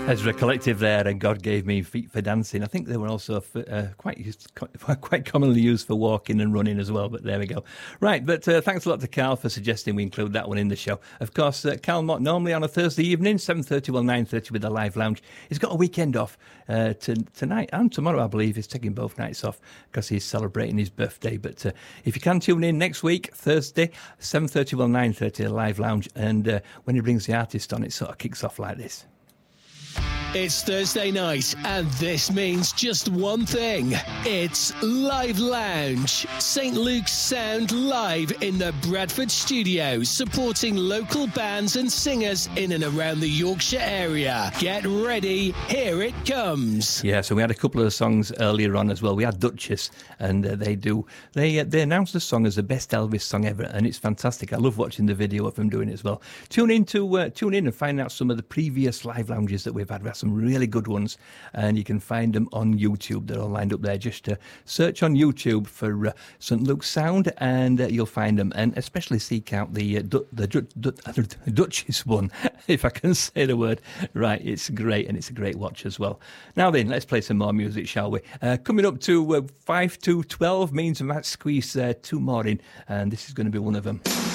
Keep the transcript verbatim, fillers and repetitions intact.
Ezra Collective there, and God Gave Me Feet for Dancing. I think they were also uh, quite quite commonly used for walking and running as well, but there we go. Right, but uh, thanks a lot to Carl for suggesting we include that one in the show. Of course, uh, Carl Mott, normally on a Thursday evening, seven thirty till nine thirty with the Live Lounge. He's got a weekend off uh, to, tonight and tomorrow, I believe. He's taking both nights off because he's celebrating his birthday. But uh, if you can tune in next week, Thursday, seven thirty till nine thirty, the Live Lounge, and uh, when he brings the artist on, it sort of kicks off like this. It's Thursday night, and this means just one thing. It's Live Lounge. Saint Luke's Sound live in the Bradford studios, supporting local bands and singers in and around the Yorkshire area. Get ready, here it comes. Yeah, so we had a couple of songs earlier on as well. We had Duchess, and uh, they do they uh, they announced the song as the best Elvis song ever, and it's fantastic. I love watching the video of them doing it as well. Tune in to uh, tune in and find out some of the previous Live Lounges that we've had. We had some really good ones, and you can find them on YouTube. They're all lined up there. Just uh, search on YouTube for uh, Saint Luke's Sound, and uh, you'll find them. And especially seek out the uh, du- the du- du- Duchess one, if I can say the word right. It's great, and it's a great watch as well. Now then, let's play some more music, shall we? Uh, coming up to uh, five to twelve means Matt squeeze uh, two more in, and this is going to be one of them.